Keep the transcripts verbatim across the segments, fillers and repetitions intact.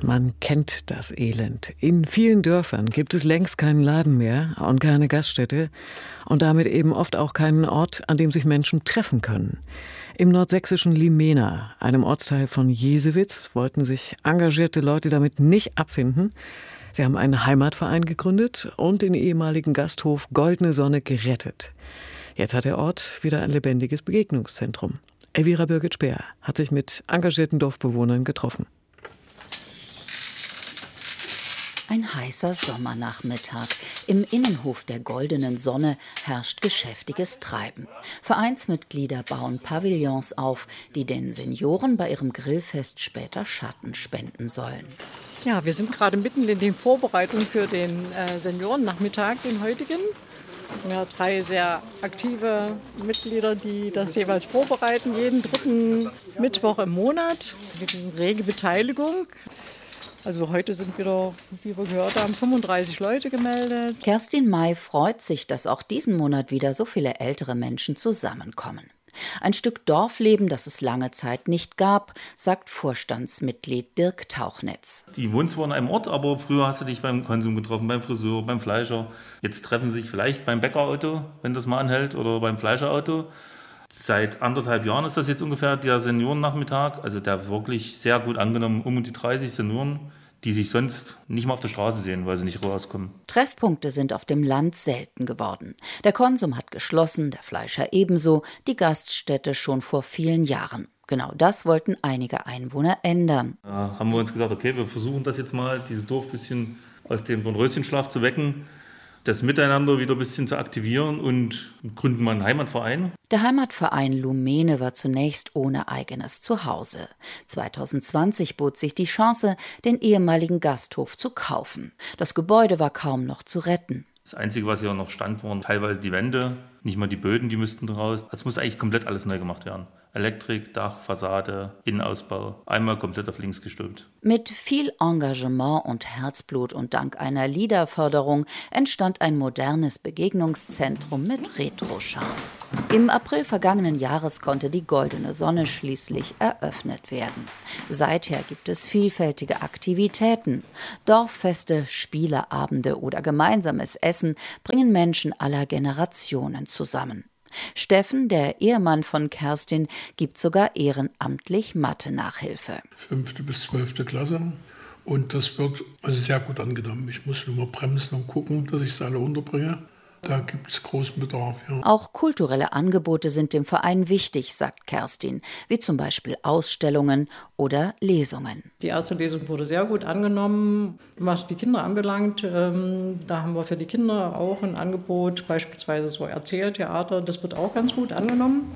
Man kennt das Elend. In vielen Dörfern gibt es längst keinen Laden mehr und keine Gaststätte und damit eben oft auch keinen Ort, an dem sich Menschen treffen können. Im nordsächsischen Limena, einem Ortsteil von Jesewitz, wollten sich engagierte Leute damit nicht abfinden. Sie haben einen Heimatverein gegründet und den ehemaligen Gasthof Goldene Sonne gerettet. Jetzt hat der Ort wieder ein lebendiges Begegnungszentrum. Elvira Birgit-Speer hat sich mit engagierten Dorfbewohnern getroffen. Ein heißer Sommernachmittag. Im Innenhof der Goldenen Sonne herrscht geschäftiges Treiben. Vereinsmitglieder bauen Pavillons auf, die den Senioren bei ihrem Grillfest später Schatten spenden sollen. Ja, wir sind gerade mitten in den Vorbereitungen für den äh, Seniorennachmittag, den heutigen. Wir haben drei sehr aktive Mitglieder, die das jeweils vorbereiten, jeden dritten Mittwoch im Monat mit rege Beteiligung. Also heute sind wieder, wie wir gehört haben, fünfunddreißig Leute gemeldet. Kerstin May freut sich, dass auch diesen Monat wieder so viele ältere Menschen zusammenkommen. Ein Stück Dorfleben, das es lange Zeit nicht gab, sagt Vorstandsmitglied Dirk Tauchnitz. Die wohnen zwar in einem Ort, aber früher hast du dich beim Konsum getroffen, beim Friseur, beim Fleischer. Jetzt treffen sie sich vielleicht beim Bäckerauto, wenn das mal anhält, oder beim Fleischerauto. Seit anderthalb Jahren ist das jetzt ungefähr der Seniorennachmittag, also der wirklich sehr gut angenommen, um die dreißig Senioren, die sich sonst nicht mal auf der Straße sehen, weil sie nicht rauskommen. Treffpunkte sind auf dem Land selten geworden. Der Konsum hat geschlossen, der Fleischer ebenso, die Gaststätte schon vor vielen Jahren. Genau das wollten einige Einwohner ändern. Da haben wir uns gesagt, okay, wir versuchen das jetzt mal, dieses Dorf ein bisschen aus dem Dornröschenschlaf zu wecken, das Miteinander wieder ein bisschen zu aktivieren und gründen mal einen Heimatverein. Der Heimatverein Lumene war zunächst ohne eigenes Zuhause. zwanzig zwanzig bot sich die Chance, den ehemaligen Gasthof zu kaufen. Das Gebäude war kaum noch zu retten. Das Einzige, was hier noch stand, waren teilweise die Wände, nicht mal die Böden, die müssten raus. Es musste eigentlich komplett alles neu gemacht werden. Elektrik, Dach, Fassade, Innenausbau, einmal komplett auf links gestülpt. Mit viel Engagement und Herzblut und dank einer Liederförderung entstand ein modernes Begegnungszentrum mit Retro-Charme. Im April vergangenen Jahres konnte die Goldene Sonne schließlich eröffnet werden. Seither gibt es vielfältige Aktivitäten. Dorffeste, Spieleabende oder gemeinsames Essen bringen Menschen aller Generationen zusammen. Steffen, der Ehemann von Kerstin, gibt sogar ehrenamtlich Mathe-Nachhilfe. Fünfte bis zwölfte Klasse. Und das wird also sehr gut angenommen. Ich muss nur bremsen und gucken, dass ich sie alle unterbringe. Da gibt es großen Bedarf, ja. Auch kulturelle Angebote sind dem Verein wichtig, sagt Kerstin, wie zum Beispiel Ausstellungen oder Lesungen. Die erste Lesung wurde sehr gut angenommen. Was die Kinder anbelangt, ähm, da haben wir für die Kinder auch ein Angebot, beispielsweise so Erzähltheater, das wird auch ganz gut angenommen.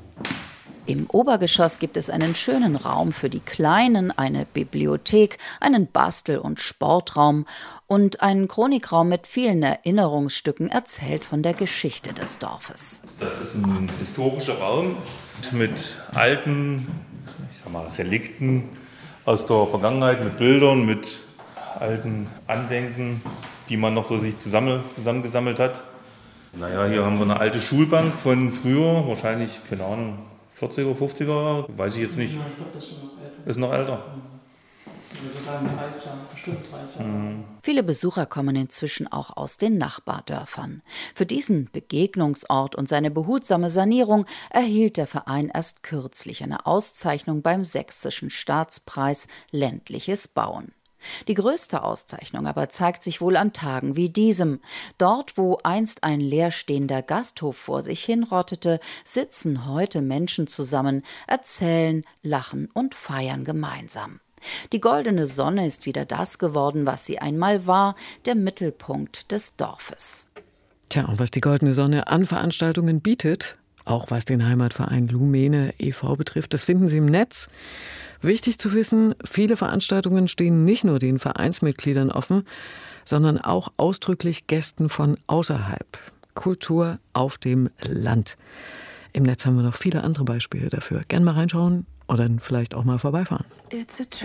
Im Obergeschoss gibt es einen schönen Raum für die Kleinen, eine Bibliothek, einen Bastel- und Sportraum und einen Chronikraum mit vielen Erinnerungsstücken erzählt von der Geschichte des Dorfes. Das ist ein historischer Raum mit alten, ich sag mal, Relikten aus der Vergangenheit, mit Bildern, mit alten Andenken, die man noch so sich zusammen, zusammengesammelt hat. Naja, hier haben wir eine alte Schulbank von früher, wahrscheinlich, keine Ahnung, vierziger, fünfziger, weiß ich jetzt nicht. Ja, ich glaube, das ist noch älter. Ist noch älter. Ich würde sagen dreißig Jahre, bestimmt dreißig Jahre. Mhm. Viele Besucher kommen inzwischen auch aus den Nachbardörfern. Für diesen Begegnungsort und seine behutsame Sanierung erhielt der Verein erst kürzlich eine Auszeichnung beim Sächsischen Staatspreis Ländliches Bauen. Die größte Auszeichnung aber zeigt sich wohl an Tagen wie diesem. Dort, wo einst ein leerstehender Gasthof vor sich hinrottete, sitzen heute Menschen zusammen, erzählen, lachen und feiern gemeinsam. Die Goldene Sonne ist wieder das geworden, was sie einmal war, der Mittelpunkt des Dorfes. Tja, und was die Goldene Sonne an Veranstaltungen bietet, auch was den Heimatverein Lumene e V betrifft, das finden Sie im Netz. Wichtig zu wissen, viele Veranstaltungen stehen nicht nur den Vereinsmitgliedern offen, sondern auch ausdrücklich Gästen von außerhalb. Kultur auf dem Land. Im Netz haben wir noch viele andere Beispiele dafür. Gern mal reinschauen oder dann vielleicht auch mal vorbeifahren. It's a